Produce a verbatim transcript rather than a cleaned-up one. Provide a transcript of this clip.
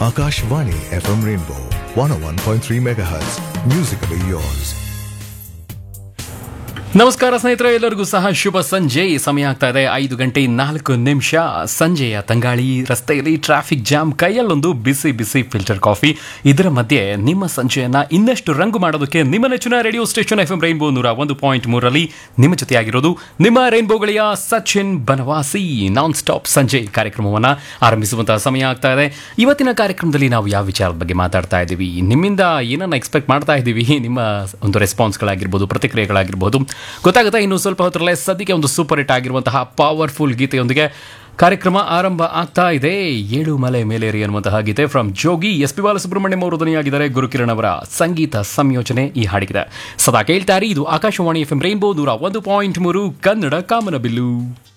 Akashvani F M Rainbow one oh one point three megahertz. Musically yours. ನಮಸ್ಕಾರ ಸ್ನೇಹಿತರೆ, ಎಲ್ಲರಿಗೂ ಸಹ ಶುಭ ಸಂಜೆ. ಸಮಯ ಆಗ್ತಾ ಇದೆ ಐದು ಗಂಟೆ ನಾಲ್ಕು ನಿಮಿಷ. ಸಂಜೆಯ ತಂಗಾಳಿ, ರಸ್ತೆಯಲ್ಲಿ ಟ್ರಾಫಿಕ್ ಜಾಮ್, ಕೈಯಲ್ಲೊಂದು ಬಿಸಿ ಬಿಸಿ ಫಿಲ್ಟರ್ ಕಾಫಿ. ಇದರ ಮಧ್ಯೆ ನಿಮ್ಮ ಸಂಜೆಯನ್ನ ಇನ್ನಷ್ಟು ರಂಗು ಮಾಡೋದಕ್ಕೆ ನಿಮ್ಮ ನೆಚ್ಚಿನ radio station F M rainbow ನೂರ ಒಂದು ಪಾಯಿಂಟ್ ಮೂರರಲ್ಲಿ ನಿಮ್ಮ ಜೊತೆಯಾಗಿರೋದು ನಿಮ್ಮ ರೈನ್ಬೋ ಗೆಳೆಯ ಸಚಿನ್ ಬನವಾಸಿ. ನಾನ್ ಸ್ಟಾಪ್ ಸಂಜೆ ಕಾರ್ಯಕ್ರಮವನ್ನು ಆರಂಭಿಸುವಂತಹ ಸಮಯ ಆಗ್ತಾ ಇದೆ. ಇವತ್ತಿನ ಕಾರ್ಯಕ್ರಮದಲ್ಲಿ ನಾವು ಯಾವ ವಿಚಾರದ ಬಗ್ಗೆ ಮಾತಾಡ್ತಾ ಇದ್ದೀವಿ, ನಿಮ್ಮಿಂದ ಏನನ್ನ ಎಕ್ಸ್ಪೆಕ್ಟ್ ಮಾಡ್ತಾ ಇದ್ದೀವಿ, ನಿಮ್ಮ ಒಂದು ರೆಸ್ಪಾನ್ಸ್ಗಳಾಗಿರ್ಬೋದು, ಪ್ರತಿಕ್ರಿಯೆಗಳಾಗಿರ್ಬೋದು ಗೊತ್ತಾಗುತ್ತೆ. ಇನ್ನು ಸ್ವಲ್ಪ ಹೊತ್ತರಲ್ಲೇ ಸದ್ಯಕ್ಕೆ ಒಂದು ಸೂಪರ್ ಹಿಟ್ ಆಗಿರುವಂತಹ ಪವರ್ಫುಲ್ ಗೀತೆಯೊಂದಿಗೆ ಕಾರ್ಯಕ್ರಮ ಆರಂಭ ಆಗ್ತಾ ಇದೆ. ಏಳು ಮಲೆ ಮೇಲೇರಿ ಅನ್ನುವಂತಹ ಗೀತೆ from Jogi. S P Balasubrahmanyam ಅವರು ಧ್ವನಿಯಾಗಿದ್ದಾರೆ, ಗುರುಕಿರಣ್ ಅವರ ಸಂಗೀತ ಸಂಯೋಜನೆ ಈ ಹಾಡಿಗಿದೆ. ಸದಾ ಕೇಳ್ತಾರೆ, ಇದು ಆಕಾಶವಾಣಿ ಎಫ್ ಎಂ ರೈನ್ಬೋ ನೂರ ಒಂದು ಪಾಯಿಂಟ್ ಮೂರು ಕನ್ನಡ ಕಾಮನಬಿಲ್ಲು.